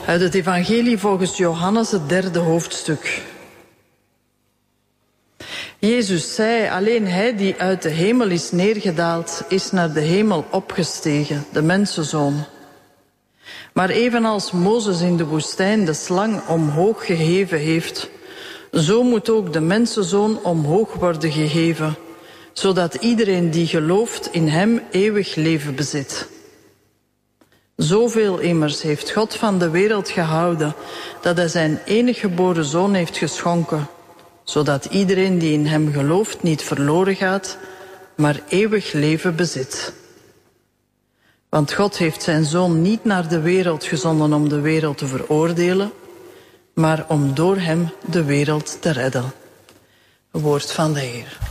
Uit het Evangelie volgens Johannes, het 3e hoofdstuk. Jezus zei, alleen hij die uit de hemel is neergedaald, is naar de hemel opgestegen, de mensenzoon. Maar evenals Mozes in de woestijn de slang omhoog geheven heeft, zo moet ook de mensenzoon omhoog worden geheven, zodat iedereen die gelooft in hem eeuwig leven bezit. Zoveel immers heeft God van de wereld gehouden, dat hij zijn enige geboren zoon heeft geschonken, zodat iedereen die in hem gelooft niet verloren gaat, maar eeuwig leven bezit. Want God heeft zijn zoon niet naar de wereld gezonden om de wereld te veroordelen, maar om door hem de wereld te redden. Het woord van de Heer.